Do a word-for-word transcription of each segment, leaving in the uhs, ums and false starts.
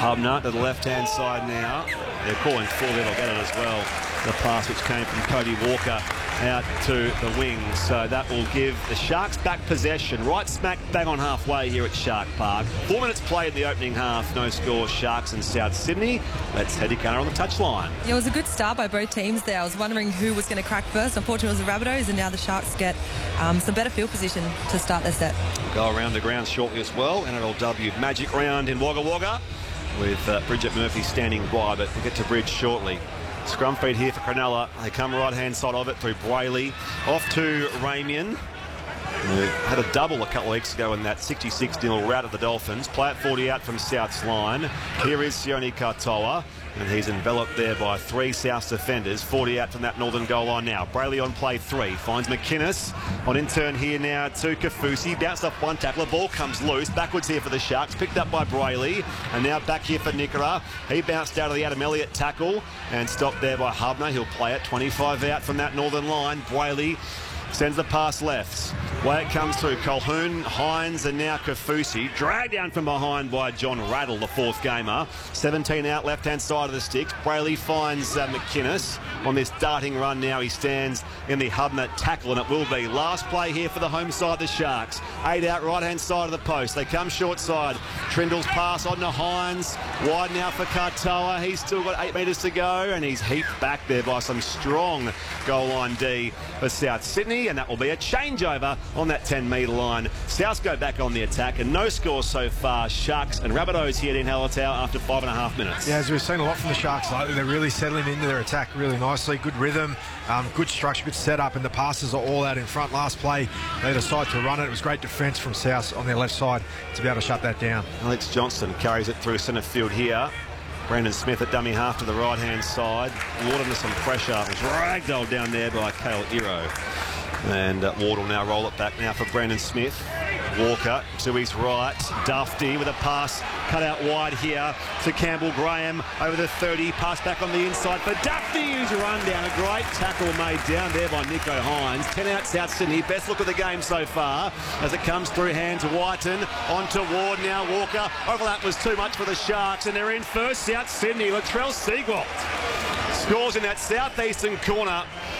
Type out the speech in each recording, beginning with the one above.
Hubner to the left-hand side now. They're calling full. They'll get it as well. The pass which came from Cody Walker out to the wings. So that will give the Sharks back possession. Right smack bang on halfway here at Shark Park. Four minutes played in the opening half. No score, Sharks and South Sydney. Let's head to Gunner on the touchline. Yeah, it was a good start by both teams there. I was wondering who was going to crack first. Unfortunately, it was the Rabbitohs, and now the Sharks get um, some better field position to start their set. Go around the ground shortly as well. N R L W Magic Round in Wagga Wagga with uh, Bridget Murphy standing by, but we'll get to Bridge shortly. Scrum feed here for Cronulla. They come right-hand side of it through Brayley. Off to Ramian. who had a double a couple of weeks ago in that sixty-six nil rout of the Dolphins. Play at forty out from South's line. Here is Sione Katoa, and he's enveloped there by three South defenders. forty out from that northern goal line now. Brayley on play three. Finds McInnes. On in turn here now to Kafusi. Bounced off one tackler. Ball comes loose. Backwards here for the Sharks. Picked up by Brayley. And now back here for Nicola. He bounced out of the Adam Elliott tackle and stopped there by Hubner. He'll play it. twenty-five out from that northern line. Brayley sends the pass left. Way it comes through Colquhoun, Hines, and now Kafusi. Dragged down from behind by John Rattle, the fourth gamer. seventeen out, left-hand side of the sticks. Brayley finds uh, McInnes on this darting run now. He stands in the Hubner tackle, and it will be last play here for the home side, the Sharks. Eight out, right-hand side of the post. They come short side. Trindle's pass on to Hines. Wide now for Katoa. He's still got eight metres to go, and he's heaped back there by some strong goal line D for South Sydney. And that will be a changeover on that ten metre line. Souths go back on the attack, and no score so far. Sharks and Rabbitohs here in Hallertau after five and a half minutes. Yeah, as we've seen a lot from the Sharks lately, they're really settling into their attack really nicely. Good rhythm, um, good structure, good setup, and the passes are all out in front. Last play, they decided to run it. It was great defence from Souths on their left side to be able to shut that down. Alex Johnston carries it through centre field here. Brandon Smith at dummy half to the right-hand side. Ward under some pressure. Ragdolled down there by Kale Iro. And uh, Ward will now roll it back now for Brandon Smith. Walker to his right. Dufty with a pass cut out wide here to Campbell Graham over the thirty. Pass back on the inside for Dufty, who's run down. A great tackle made down there by Nicho Hines. ten out South Sydney. Best look of the game so far as it comes through hands. Whiten onto Ward now. Walker. Overlap was too much for the Sharks, and they're in first. South Sydney. Latrell Seagwalt scores in that southeastern corner.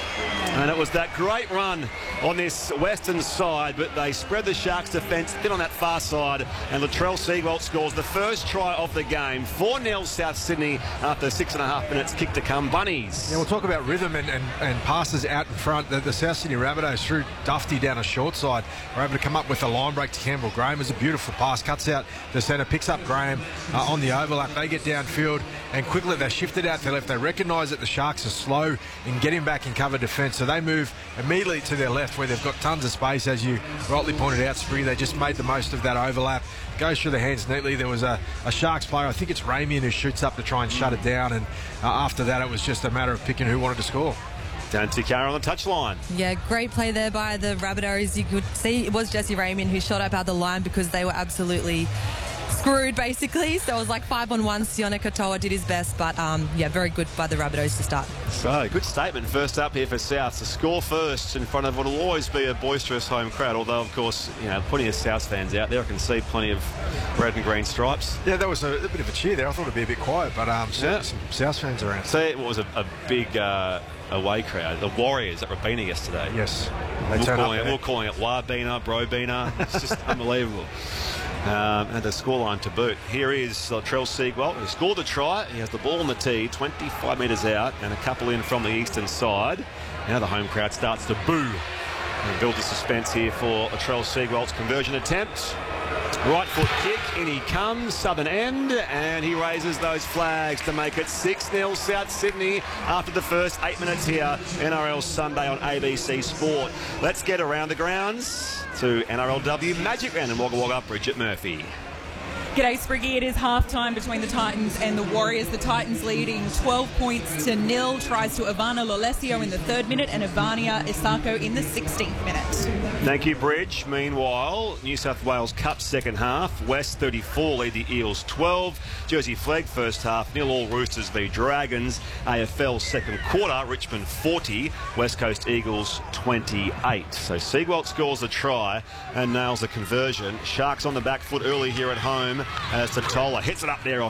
And it was that great run on this western side, but they spread the Sharks' defence thin on that far side, and Latrell Seagwalt scores the first try of the game. four nil South Sydney after six and a half minutes kick to come. Bunnies. Yeah, we'll talk about rhythm and, and, and passes out in front. The, the South Sydney Rabbitohs threw Dufty down a short side. Were able to come up with a line break to Campbell Graham. It was a beautiful pass. Cuts out the centre, picks up Graham uh, on the overlap. They get downfield, and quickly they shifted out to left. They recognise that the Sharks are slow in getting back in cover defence, so they move immediately to their left where they've got tons of space. As you rightly pointed out, Spriggy, they just made the most of that overlap. Goes through the hands neatly. There was a, a Sharks player, I think it's Ramian, who shoots up to try and shut it down, and uh, after that it was just a matter of picking who wanted to score. Down to Kara on the touchline. Yeah, great play there by the Rabbitohs. You could see it was Jesse Ramian who shot up out the line because they were absolutely screwed, basically. So it was like five on one. Sione Katoa did his best, but um, yeah, very good by the Rabbitohs to start. So, good statement first up here for South. To score first in front of what will always be a boisterous home crowd, although, of course, you know, plenty of South fans out there. I can see plenty of red and green stripes. Yeah, that was a, a bit of a cheer there. I thought it'd be a bit quiet, but um, yeah. some South fans around. See, it was a, a big uh, away crowd. The Warriors at Robina yesterday. Yes. They we're, turn calling up it, we're calling it Wabina, Brobina. It's just unbelievable. Um, and the scoreline to boot. Here is Latrell Seagwalt, who scored the try. He has the ball on the tee, twenty-five metres out, and a couple in from the eastern side. Now the home crowd starts to boo and build the suspense here for Latrell Seagwalt's conversion attempt. Right foot kick, in he comes, southern end, and he raises those flags to make it six nil South Sydney after the first eight minutes here. N R L Sunday on A B C Sport. Let's get around the grounds to N R L W Magic Round in Wagga Wagga. Bridget Murphy. G'day, Spriggy. It is half-time between the Titans and the Warriors. The Titans leading twelve points to nil. Tries to Ivana Lolesio in the third minute and Ivania Isako in the sixteenth minute. Thank you, Bridge. Meanwhile, New South Wales Cup second half. West thirty-four lead the Eels twelve. Jersey Flag first half. Nil all Roosters v Dragons. A F L second quarter. Richmond forty. West Coast Eagles twenty-eight. So Seagwalt scores a try and nails the conversion. Sharks on the back foot early here at home as Totola hits it up there off